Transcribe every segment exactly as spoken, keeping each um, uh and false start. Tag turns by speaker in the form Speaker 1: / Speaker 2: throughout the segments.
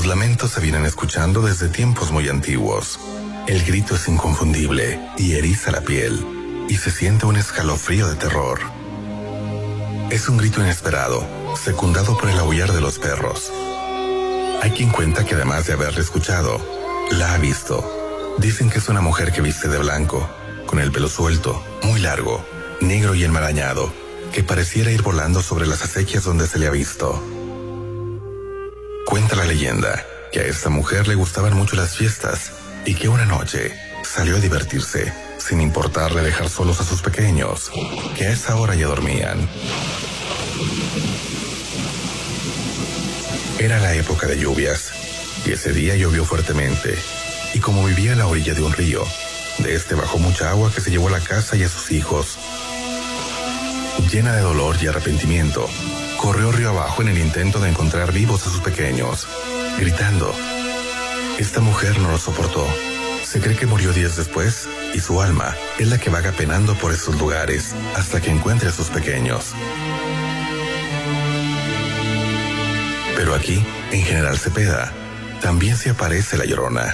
Speaker 1: Los lamentos se vienen escuchando desde tiempos muy antiguos. El grito es inconfundible y eriza la piel, y se siente un escalofrío de terror. Es un grito inesperado, secundado por el aullar de los perros. Hay quien cuenta que además de haberla escuchado, la ha visto. Dicen que es una mujer que viste de blanco, con el pelo suelto, muy largo, negro y enmarañado, que pareciera ir volando sobre las acequias donde se le ha visto. Cuenta la leyenda que a esta mujer le gustaban mucho las fiestas y que una noche salió a divertirse, sin importarle dejar solos a sus pequeños, que a esa hora ya dormían. Era la época de lluvias, y ese día llovió fuertemente, y como vivía a la orilla de un río, de este bajó mucha agua que se llevó a la casa y a sus hijos. Llena de dolor y arrepentimiento, corrió río abajo en el intento de encontrar vivos a sus pequeños, gritando. Esta mujer no lo soportó. Se cree que murió días después, y su alma es la que vaga penando por esos lugares hasta que encuentre a sus pequeños. Pero aquí, en General Cepeda, también se aparece la Llorona.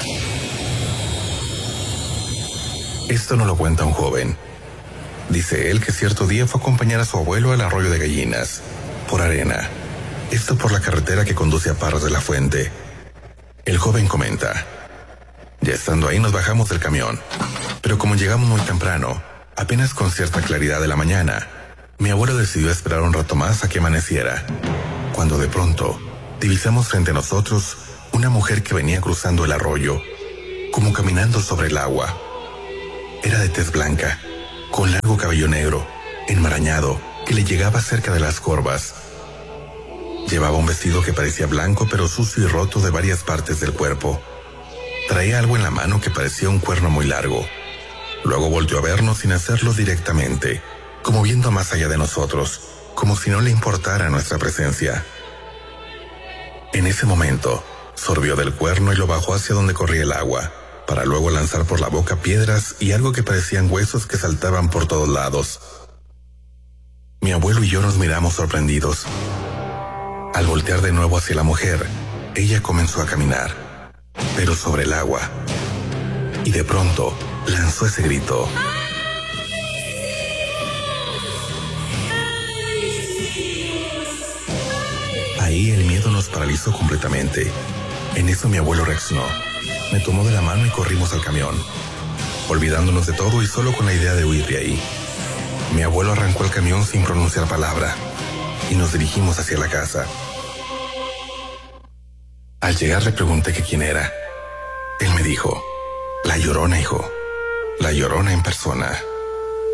Speaker 1: Esto no lo cuenta un joven. Dice él que cierto día fue a acompañar a su abuelo al arroyo de Gallinas, por arena. Esto por la carretera que conduce a Parras de la Fuente. El joven comenta: ya estando ahí nos bajamos del camión, pero como llegamos muy temprano, apenas con cierta claridad de la mañana, mi abuelo decidió esperar un rato más a que amaneciera, cuando de pronto divisamos frente a nosotros una mujer que venía cruzando el arroyo, como caminando sobre el agua. Era de tez blanca, con largo cabello negro, enmarañado, que le llegaba cerca de las corvas. Llevaba un vestido que parecía blanco pero sucio y roto de varias partes del cuerpo. Traía algo en la mano que parecía un cuerno muy largo. Luego volvió a vernos sin hacerlo directamente, como viendo más allá de nosotros, como si no le importara nuestra presencia. En ese momento, sorbió del cuerno y lo bajó hacia donde corría el agua, para luego lanzar por la boca piedras y algo que parecían huesos que saltaban por todos lados. Mi abuelo y yo nos miramos sorprendidos. Al voltear de nuevo hacia la mujer, ella comenzó a caminar, pero sobre el agua, y de pronto lanzó ese grito. Ahí el miedo nos paralizó completamente. En eso mi abuelo reaccionó. Me tomó de la mano y corrimos al camión, olvidándonos de todo y solo con la idea de huir de ahí. Mi abuelo arrancó el camión sin pronunciar palabra y nos dirigimos hacia la casa. Al llegar le pregunté que quién era. Él me dijo: la Llorona, hijo. La Llorona en persona.